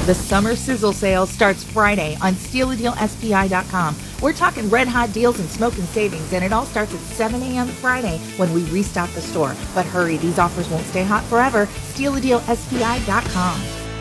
The summer sizzle sale starts Friday on StealADealSPI.com. We're talking red hot deals and smoking savings, and it all starts at 7 a.m. Friday when we restock the store. But hurry, these offers won't stay hot forever. StealADealSPI.com.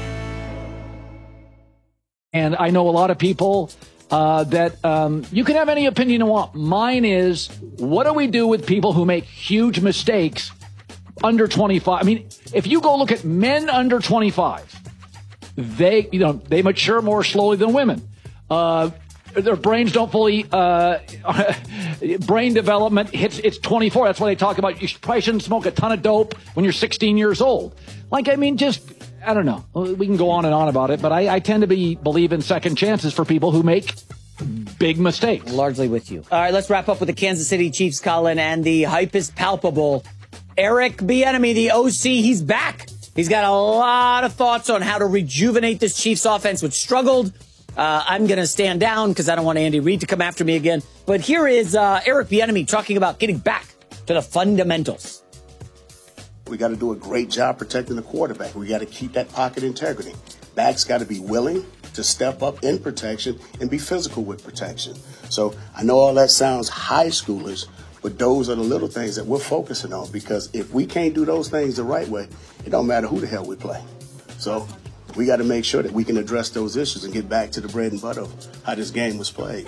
And I know a lot of people that you can have any opinion you want. Mine is, what do we do with people who make huge mistakes under 25? I mean, if you go look at men under 25, they mature more slowly than women. Their brains don't fully, brain development hits, it's 24. That's why they talk about you probably shouldn't smoke a ton of dope when you're 16 years old. Like, I mean, just, I don't know. We can go on and on about it, but I tend to believe in second chances for people who make big mistakes. Largely with you. All right, let's wrap up with the Kansas City Chiefs, Colin, and the hype is palpable. Eric Bieniemy, the OC, he's back. He's got a lot of thoughts on how to rejuvenate this Chiefs offense, which struggled. I'm going to stand down because I don't want Andy Reid to come after me again. But here is Eric Bieniemy talking about getting back to the fundamentals. We got to do a great job protecting the quarterback. We got to keep that pocket integrity. Backs got to be willing to step up in protection and be physical with protection. So I know all that sounds high schoolers, but those are the little things that we're focusing on, because if we can't do those things the right way, it don't matter who the hell we play. So we got to make sure that we can address those issues and get back to the bread and butter of how this game was played.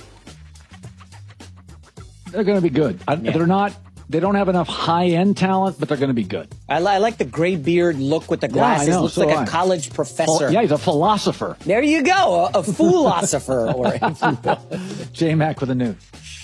They're going to be good. They don't have enough high-end talent, but they're going to be good. I like the gray beard look with the glasses. Yeah, I know, looks like a college professor. Yeah, he's a philosopher. There you go, a philosopher. J-Mac with the news.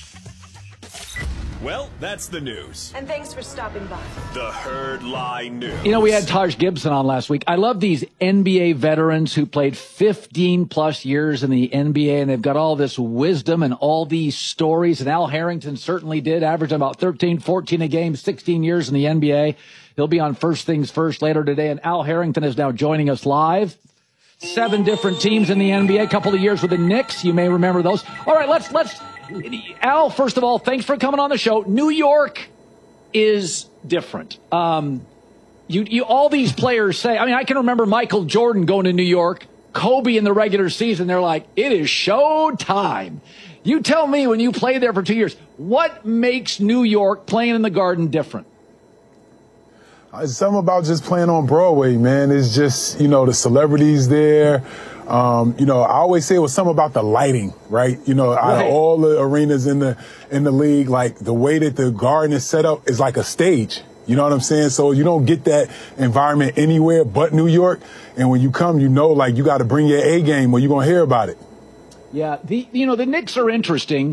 Well, that's the news. And thanks for stopping by. The Herd Lie News. You know, we had Taj Gibson on last week. I love these NBA veterans who played 15-plus years in the NBA, and they've got all this wisdom and all these stories. And Al Harrington certainly did, averaging about 13, 14 a game, 16 years in the NBA. He'll be on First Things First later today, and Al Harrington is now joining us live. 7 different teams in the NBA, a couple of years with the Knicks. You may remember those. All right, let's Al, first of all, thanks for coming on the show. New York is different. You all these players say, I mean, I can remember Michael Jordan going to New York, Kobe in the regular season. They're like, it is show time. You tell me, when you played there for 2 years, what makes New York playing in the Garden different? It's something about just playing on Broadway, man. It's just, the celebrities there. I always say it was something about the lighting, right? Out of all the arenas in the league, like the way that the Garden is set up is like a stage. You know what I'm saying? So you don't get that environment anywhere but New York. And when you come, like you got to bring your A game or you're going to hear about it. Yeah. The Knicks are interesting.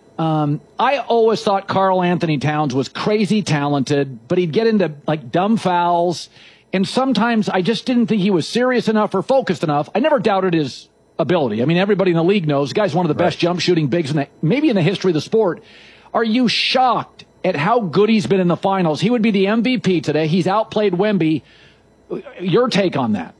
I always thought Karl Anthony Towns was crazy talented, but he'd get into like dumb fouls. And sometimes I just didn't think he was serious enough or focused enough. I never doubted his ability. I mean, everybody in the league knows the guy's one of the best jump shooting bigs maybe in the history of the sport. Are you shocked at how good he's been in the finals? He would be the MVP today. He's outplayed Wemby. Your take on that?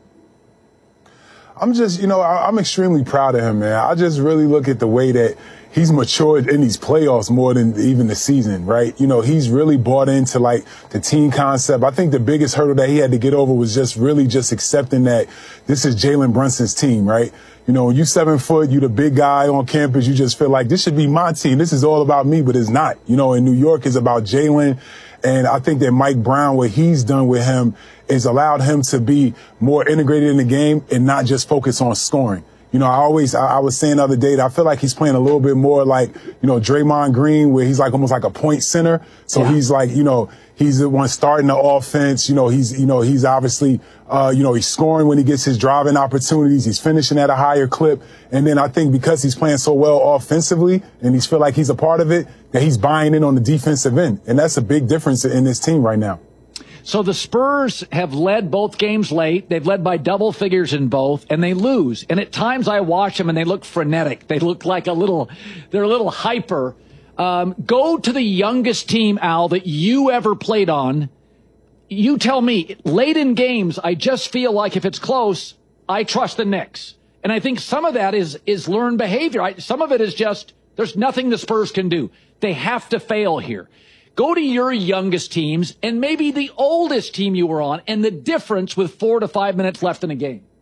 I'm just, I'm extremely proud of him, man. I just really look at the way that he's matured in these playoffs more than even the season, right? He's really bought into like the team concept. I think the biggest hurdle that he had to get over was just accepting that this is Jalen Brunson's team, right? When you 7 foot, you the big guy on campus, you just feel like this should be my team. This is all about me, but it's not. In New York is about Jalen. And I think that Mike Brown, what he's done with him is allowed him to be more integrated in the game and not just focus on scoring. I was saying the other day that I feel like he's playing a little bit more like, Draymond Green, where he's like almost like a point center. So he's like, he's the one starting the offense. He's obviously, he's scoring when he gets his driving opportunities. He's finishing at a higher clip. And then I think because he's playing so well offensively and he's feel like he's a part of it, that he's buying in on the defensive end. And that's a big difference in this team right now. So the Spurs have led both games late. They've led by double figures in both, and they lose. And at times I watch them, and they look frenetic. They look like they're a little hyper. Go to the youngest team, Al, that you ever played on. You tell me, late in games, I just feel like if it's close, I trust the Knicks. And I think some of that is learned behavior. Some of it is just there's nothing the Spurs can do. They have to fail here. Go to your youngest teams and maybe the oldest team you were on and the difference with 4 to 5 minutes left in a game.